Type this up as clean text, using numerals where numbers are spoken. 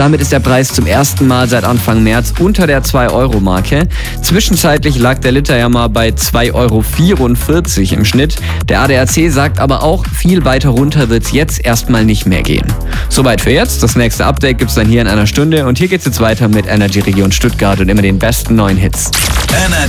Damit ist der Preis zum ersten Mal seit Anfang März unter der 2-Euro-Marke. Zwischenzeitlich lag der Liter ja mal bei 2,44 Euro im Schnitt. Der ADAC sagt aber auch, viel weiter runter wird es jetzt erstmal nicht mehr gehen. Soweit für jetzt. Das nächste Update gibt's dann hier in einer Stunde und hier geht's jetzt weiter mit Energy Region Stuttgart und immer den besten neuen Hits. Energy